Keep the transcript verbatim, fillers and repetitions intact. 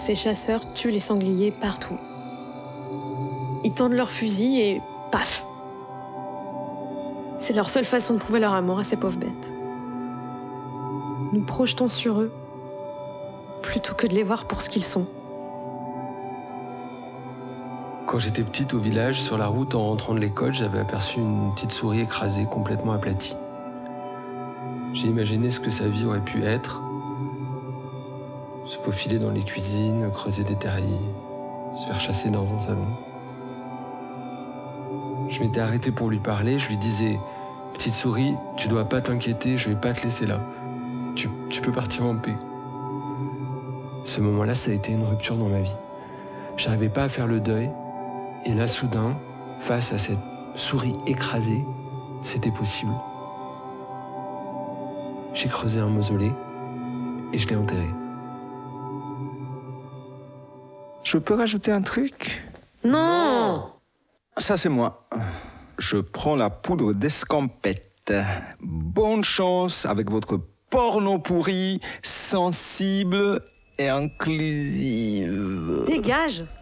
Ces chasseurs tuent les sangliers partout. Ils tendent leurs fusils et paf! C'est leur seule façon de prouver leur amour à ces pauvres bêtes. Nous projetons sur eux, plutôt que de les voir pour ce qu'ils sont. Quand j'étais petite au village, sur la route en rentrant de l'école, j'avais aperçu une petite souris écrasée, complètement aplatie. J'ai imaginé ce que sa vie aurait pu être. Se faufiler dans les cuisines, creuser des terriers, se faire chasser dans un salon. Je m'étais arrêté pour lui parler, je lui disais « Petite souris, tu dois pas t'inquiéter, je vais pas te laisser là. Tu, tu peux partir en paix. » Ce moment-là, ça a été une rupture dans ma vie. J'arrivais pas à faire le deuil, et là, soudain, face à cette souris écrasée, c'était possible. J'ai creusé un mausolée et je l'ai enterré. Je peux rajouter un truc ? Non! Ça, c'est moi. Je prends la poudre d'escampette. Bonne chance avec votre porno pourri, sensible et inclusive. Dégage!